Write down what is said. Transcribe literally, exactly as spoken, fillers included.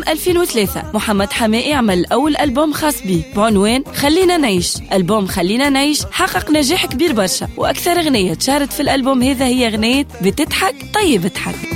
ألفين وثلاثة محمد حمائي عمل أول ألبوم خاص به بعنوان خلينا نعيش. ألبوم خلينا نعيش حقق نجاح كبير برشا، وأكثر أغنية تشارت في الألبوم هذا هي أغنية بتضحك طيب اضحك.